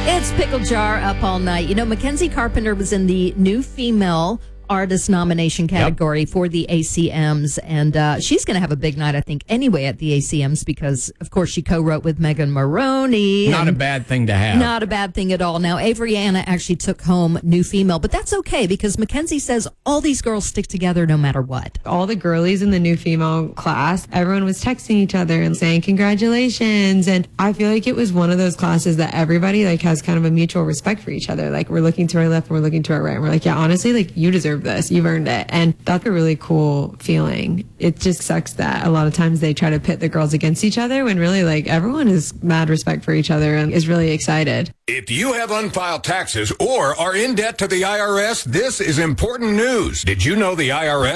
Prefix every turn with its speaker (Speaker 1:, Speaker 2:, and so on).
Speaker 1: It's Pickle Jar up all night. You know, Mackenzie Carpenter was in the new female artist nomination category for the ACMs, and she's going to have a big night, I think, anyway at the ACMs because, of course, she co-wrote with Megan Maroney.
Speaker 2: Not a bad thing to have.
Speaker 1: Not a bad thing at all. Now, Avery Anna actually took home new female, but that's okay because Mackenzie says all these girls stick together no matter what.
Speaker 3: All the girlies in the new female class, everyone was texting each other and saying congratulations, and I feel like it was one of those classes that everybody has kind of a mutual respect for each other. Like, we're looking to our left and we're looking to our right and we're like, yeah, honestly, you deserve this. You've earned it. And that's a really cool feeling. It just sucks that a lot of times they try to pit the girls against each other when really everyone has mad respect for each other and is really excited.
Speaker 4: If you have unfiled taxes or are in debt to the IRS, this is important news. Did you know the IRS